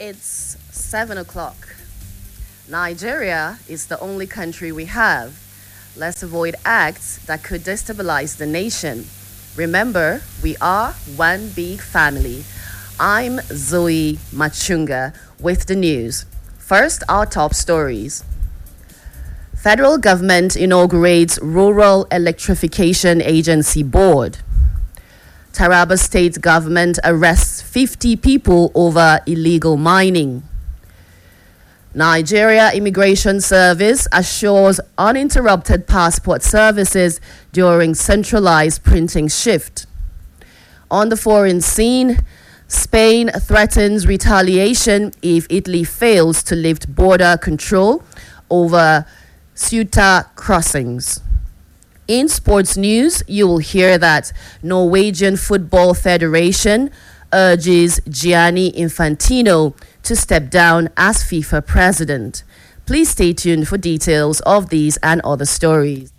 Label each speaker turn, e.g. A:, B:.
A: It's 7 o'clock. Nigeria is the only country we have. Let's avoid acts that could destabilize the nation. Remember, we are one big family. I'm Zoe Machunga with the news. First, our top stories. Federal government inaugurates Rural Electrification Agency Board. Taraba State government arrests 50 people over illegal mining. Nigeria Immigration Service assures uninterrupted passport services during centralized printing shift. On the foreign scene, Spain threatens retaliation if Italy fails to lift border control over Ceuta crossings. In sports news, you will hear that Norwegian Football Federation urges Gianni Infantino to step down as FIFA president. Please stay tuned for details of these and other stories.